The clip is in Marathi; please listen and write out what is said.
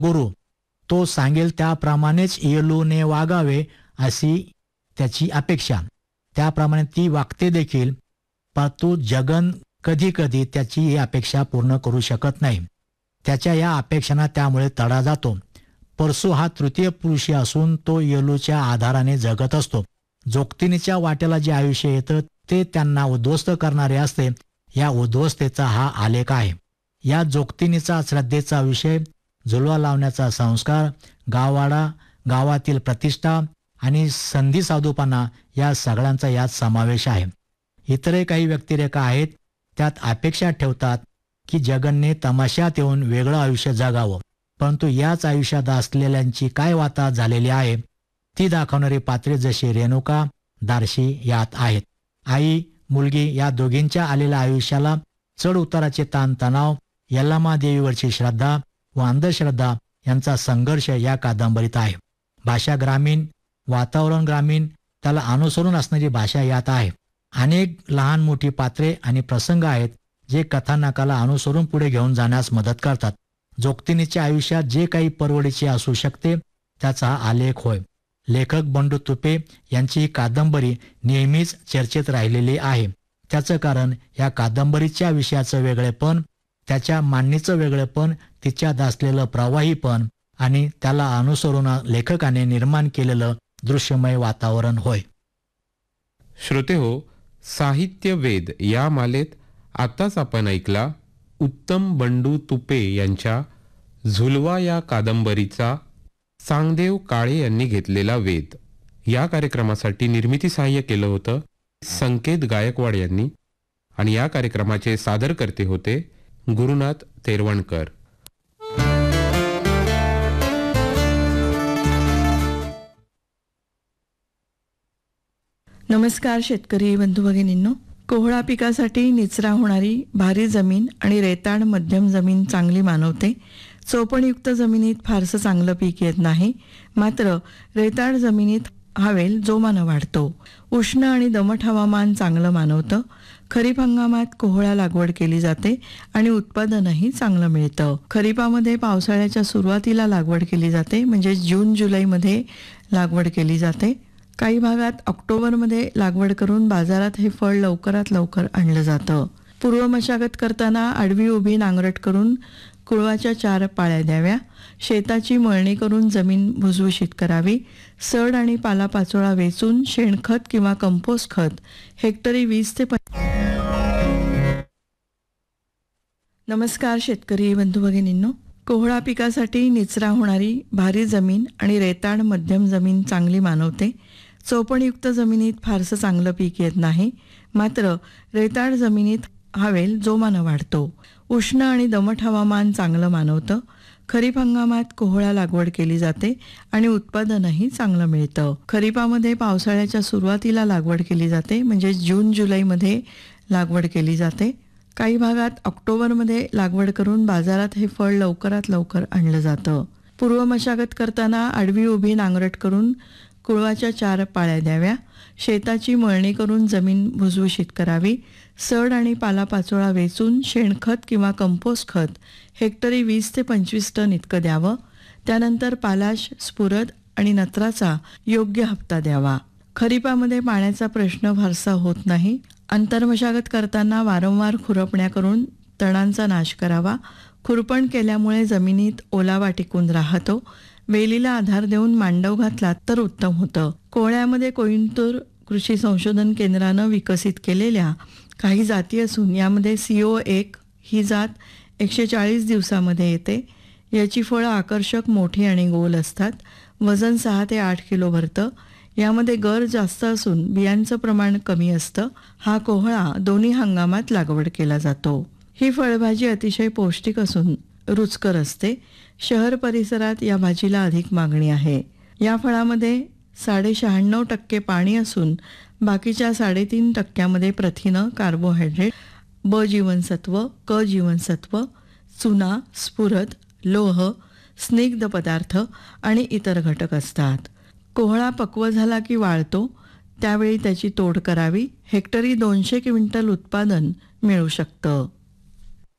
गुरु. तो सांगेल त्याप्रमाणेच येलूने वागावे अशी त्याची अपेक्षा. त्याप्रमाणे ती वागते देखील, परंतु जगन कधी कधी त्याची ही अपेक्षा पूर्ण करू शकत नाही. त्याच्या या अपेक्षांना त्यामुळे तडा जातो. परसू हा तृतीय पुरुषी असून तो येलूच्या आधाराने जगत असतो. जोगतिनीच्या वाट्याला जे आयुष्य येतं ते त्यांना उद्ध्वस्त करणारे असते. या उद्ध्वस्तेचा हा आलेख आहे. या जोगतिनीचा श्रद्धेचा विषय, झुलवा लावण्याचा संस्कार, गाववाडा, गावातील प्रतिष्ठा आणि संधी साधूपणा या सगळ्यांचा यात समावेश आहे. इतरही काही व्यक्तिरेखा आहेत. त्यात अपेक्षा ठेवतात की जगनने तमाशात येऊन वेगळं आयुष्य जगावं, परंतु याच आयुष्यात असलेल्यांची काय वाता झालेली आहे ती दाखवणारी पात्रे जशी रेणुका, दार्शी यात आहेत. आई, मुलगी या दोघींच्या आलेल्या आयुष्याला चढ उताराचे ताणतणाव, यल्लामा देवीवरची श्रद्धा व अंधश्रद्धा यांचा संघर्ष या कादंबरीत आहे. भाषा ग्रामीण, वातावरण ग्रामीण, त्याला अनुसरून असणारी भाषा यात आहे. अनेक लहान मोठी पात्रे आणि प्रसंग आहेत जे कथानकाला अनुसरून पुढे घेऊन जाण्यास मदत करतात. जोगतिनीच्या आयुष्यात जे काही परवडीचे असू शकते त्याचा हा आलेख होय. लेखक बंडू तुपे यांची ही कादंबरी नेहमीच चर्चेत राहिलेली आहे. त्याचं कारण या कादंबरीच्या विषयाचं वेगळेपण, त्याच्या मांडणीचं वेगळेपण, तिच्यात असलेलं प्रवाहीपण आणि त्याला अनुसरून लेखकाने निर्माण केलेलं दृश्यमय वातावरण होय. श्रोते हो, साहित्य वेद या मालेत आताच आपण ऐकला उत्तम बंडू तुपे यांच्या झुलवा या कादंबरीचा सांगदेव काळे यांनी घेतलेला वेध. या कार्यक्रमासाठी निर्मिती सहाय्य केलं होतं संकेत गायकवाड यांनी आणि या कार्यक्रमाचे सादरकर्ते होते गुरुनाथ तेरवणकर. नमस्कार शेतकरी बंधू भगिनींनो. कोहळा पिकासाठी निचरा होणारी भारी जमीन आणि रेताड मध्यम जमीन चांगली मानवते. चोपणयुक्त जमिनीत फारसं चांगलं पीक येत नाही, मात्र रेताड जमिनीत हवेल जोमानं वाढतो. उष्ण आणि दमट हवामान चांगलं मानवतं. खरीप हंगामात कोहळा लागवड केली जाते आणि उत्पादनही चांगलं मिळतं. खरीपामध्ये पावसाळ्याच्या सुरुवातीला लागवड केली जाते, म्हणजे जून जुलैमध्ये लागवड केली जाते. काही भागात ऑक्टोबरमध्ये लागवड करून बाजारात हे फळ लवकरात लवकर आणलं जातं. पूर्व मशागत करताना आडवी उभी नांगरट करून कुळवाच्या 4 पाळ्या द्याव्या. शेताची मळणी करून जमीन भुसभुशीत करावी. सड आणि पालापाचोळा वेचून शेणखत किंवा कंपोस्ट खत हेक्टरी 20 ते 25. नमस्कार शेतकरी बंधू भगिनींनो. कोहळा पिकासाठी निचरा होणारी भारी जमीन आणि रेताड मध्यम जमीन चांगली मानवते. चोपणयुक्त जमिनीत फारसं चांगलं पीक येत नाही, मात्र रेताड जमिनीत हवेल जोमानं वाढतो. उष्ण आणि दमट हवामान चांगलं मानवतं. खरीप हंगामात कोहळा लागवड केली जाते आणि उत्पादनही चांगलं मिळतं. खरीपामध्ये पावसाळ्याच्या सुरुवातीला लागवड केली जाते, म्हणजे जून जुलैमध्ये लागवड केली जाते. काही भागात ऑक्टोबरमध्ये लागवड करून बाजारात हे फळ लवकरात लवकर आणलं जातं. पूर्व मशागत करताना आडवी उभी नांगरट करून कुळवाच्या 4 पाळ्या द्याव्या. शेताची मळणी करून जमीन भुसभुशीत करावी. सड आणि पालापाचोळा वेचून शेणखत किंवा कंपोस्ट खत हेक्टरी 20 ते 25 टन इतकं द्यावं. त्यानंतर पालाश, स्फुरद आणि नत्राचा योग्य हप्ता द्यावा. खरीपामध्ये पाण्याचा प्रश्न फारसा होत नाही. आंतरमशागत करताना वारंवार खुरपण्या करून तणांचा नाश करावा. खुरपण केल्यामुळे जमिनीत ओलावा टिकून राहतो. वेलीला आधार देऊन मांडव घातला तर उत्तम होतं. कोहळ्यामध्ये कोइंबतूर कृषी संशोधन केंद्रानं विकसित केलेल्या काही जाती असून यामध्ये CO1 ही जात 140 दिवसामध्ये येते. याची फळं आकर्षक, मोठी आणि गोल असतात. वजन 6 ते 8 किलो भरतं. यामध्ये गर जास्त असून बियांचं प्रमाण कमी असतं. हा कोहळा दोन्ही हंगामात लागवड केला जातो. ही फळभाजी अतिशय पौष्टिक असून रुचकर असते. शहर परिसरात या भाजीला अधिक मागणी आहे. या फळामध्ये 96% पाणी असून बाकीच्या 3.5% प्रथिनं, कार्बोहायड्रेट, ब जीवनसत्व, क जीवनसत्व, चुना, स्फुरद, लोह, स्निग्ध पदार्थ आणि इतर घटक असतात. कोहळा पक्व झाला की वाळतो, त्यावेळी त्याची तोड करावी. हेक्टरी 200 क्विंटल उत्पादन मिळू शकतं.